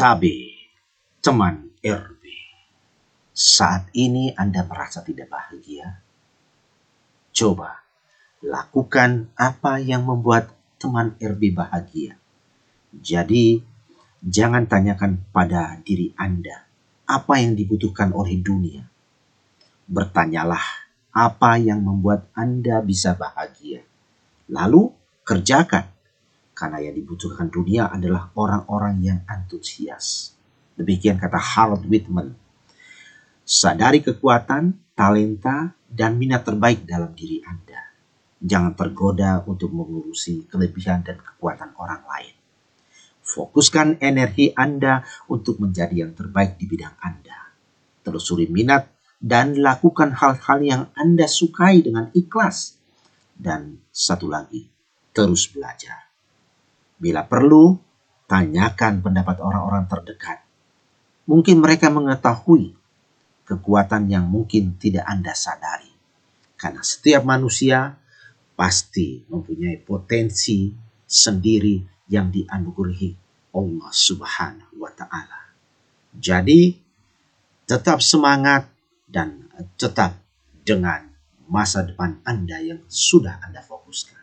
Sabe, teman RB. Saat ini Anda merasa tidak bahagia? Coba lakukan apa yang membuat teman RB bahagia. Jadi, jangan tanyakan pada diri Anda apa yang dibutuhkan oleh dunia. Bertanyalah apa yang membuat Anda bisa bahagia. Lalu kerjakan. Karena yang dibutuhkan dunia adalah orang-orang yang antusias. Demikian kata Harold Whitman. Sadari kekuatan, talenta, dan minat terbaik dalam diri Anda. Jangan tergoda untuk mengurusi kelebihan dan kekuatan orang lain. Fokuskan energi Anda untuk menjadi yang terbaik di bidang Anda. Telusuri minat dan lakukan hal-hal yang Anda sukai dengan ikhlas. Dan satu lagi, terus belajar. Bila perlu, tanyakan pendapat orang-orang terdekat. Mungkin mereka mengetahui kekuatan yang mungkin tidak Anda sadari. Karena setiap manusia pasti mempunyai potensi sendiri yang dianugerahi Allah Subhanahu wa Ta'ala. Jadi, tetap semangat dan tetap dengan masa depan Anda yang sudah Anda fokuskan.